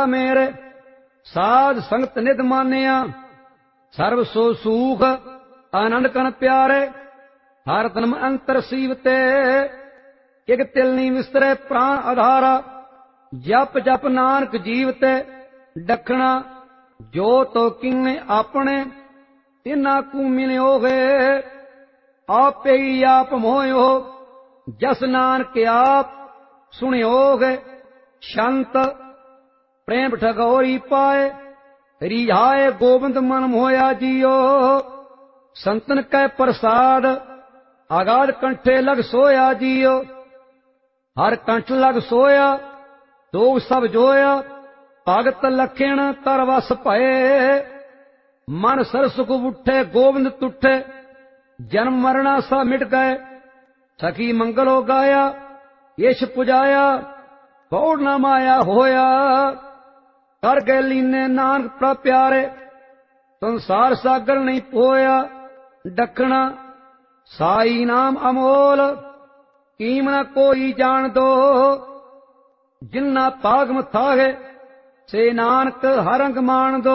मेरे साध संगत नित मानिया सर्व सो सूख आनंद कन प्यारे हर तन अंतर सीवते एक तिल नी विस्तरे प्राण आधारा जप जप नानक जीवते दखना जो तो किंग अपने तिना कू मिलियो है आपे ही आप मोयो जस नानक आप सुनियो है शांत प्रेम ठगोरी पाए रिझाए गोविंद मन मोया जियो संतन कै प्रसाद आगाध कंठे लग सोया जियो हर कंठ लग सोया दो सब जोया भगत लखण कर वस भये मन सर सुख उठे गोविंद तुठे जन्म मरना सा मिट गए सखी मंगलो गाया यश पुजाया कौड़ न माया होया कर गए लीने नानक प्र प्यारे संसार सागर नहीं पोया दखना साई नाम अमोल कीमना कोई जान दो जिन्ना पागम थाहे से नानक हरंग मान दो।